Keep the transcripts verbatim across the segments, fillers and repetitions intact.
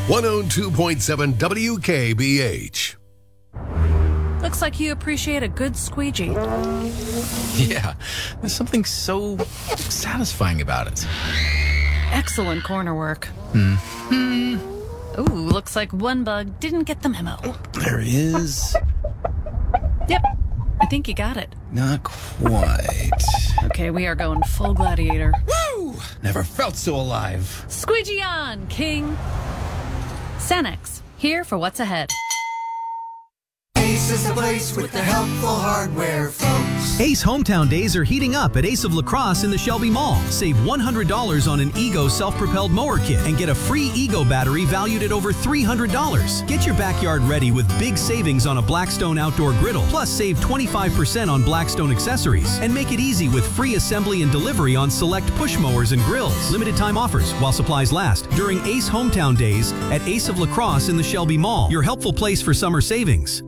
one oh two point seven W K B H. Looks like you appreciate a good squeegee. Yeah, there's something so satisfying about it. Excellent corner work. Hmm. Ooh, looks like one bug didn't get the memo. There is. Yep, I think you got it. Not quite. Okay, we are going full gladiator. Woo! Never felt so alive. Squeegee on, King. Sanex, here for what's ahead. Ace is the place with the helpful hardware, folks. Ace Hometown Days are heating up at Ace of La Crosse in the Shelby Mall. Save one hundred dollars on an Ego self-propelled mower kit and get a free Ego battery valued at over three hundred dollars. Get your backyard ready with big savings on a Blackstone outdoor griddle. Plus, save twenty-five percent on Blackstone accessories. And make it easy with free assembly and delivery on select push mowers and grills. Limited time offers while supplies last during Ace Hometown Days at Ace of La Crosse in the Shelby Mall. Your helpful place for summer savings.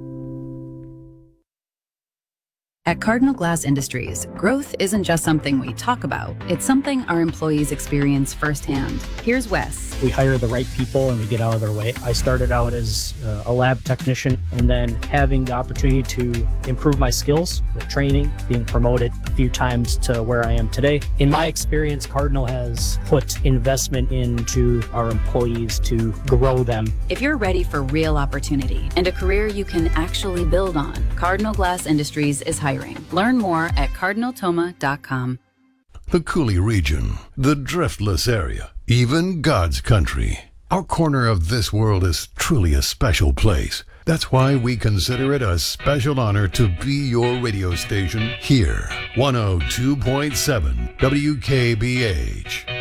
At Cardinal Glass Industries, growth isn't just something we talk about, it's something our employees experience firsthand. Here's Wes. We hire the right people and we get out of their way. I started out as uh, a lab technician, and then having the opportunity to improve my skills with training, being promoted a few times to where I am today. In my experience, Cardinal has put investment into our employees to grow them. If you're ready for real opportunity and a career you can actually build on, Cardinal Glass Industries is hiring. Learn more at cardinal toma dot com. The Coulee region, the driftless area, even God's country. Our corner of this world is truly a special place. That's why we consider it a special honor to be your radio station here. one oh two point seven W K B H.